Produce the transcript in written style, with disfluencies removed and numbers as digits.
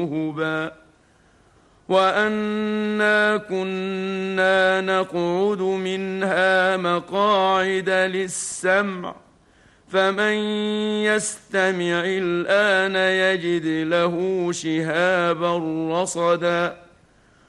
رهبا وأنا كنا نقعد منها مقاعد للسمع فمن يستمع الآن يجد له شهابا رصدا